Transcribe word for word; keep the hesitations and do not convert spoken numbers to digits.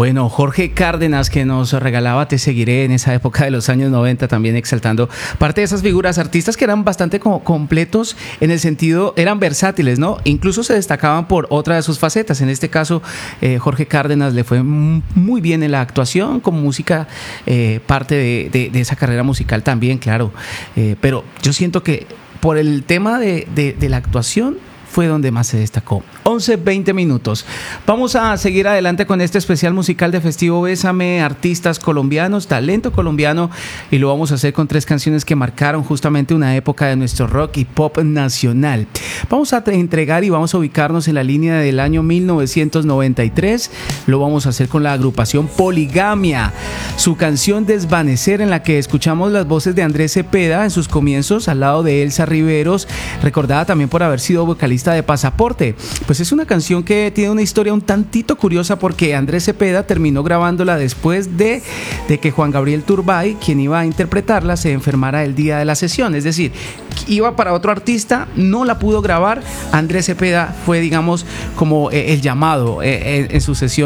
Bueno, Jorge Cárdenas, que nos regalaba Te Seguiré en esa época de los años noventa, también exaltando parte de esas figuras, artistas que eran bastante como completos en el sentido, eran versátiles, ¿no? Incluso se destacaban por otra de sus facetas. En este caso, eh, Jorge Cárdenas le fue muy bien en la actuación, como música, eh, parte de, de, de esa carrera musical también, claro. Eh, pero yo siento que por el tema de, de, de la actuación fue donde más se destacó. once, veinte minutos. Vamos a seguir adelante con este especial musical de Festivo Bésame, artistas colombianos, talento colombiano, y lo vamos a hacer con tres canciones que marcaron justamente una época de nuestro rock y pop nacional. Vamos a entregar y vamos a ubicarnos en la línea del año mil novecientos noventa y tres. Lo vamos a hacer con la agrupación Poligamia. Su canción Desvanecer, en la que escuchamos las voces de Andrés Cepeda en sus comienzos, al lado de Elsa Riveros, recordada también por haber sido vocalista de Pasaporte. Pues es una canción que tiene una historia un tantito curiosa, porque Andrés Cepeda terminó grabándola después de, de que Juan Gabriel Turbay, quien iba a interpretarla, se enfermara el día de la sesión. Es decir, iba para otro artista, no la pudo grabar. Andrés Cepeda fue, digamos, como el llamado en su sesión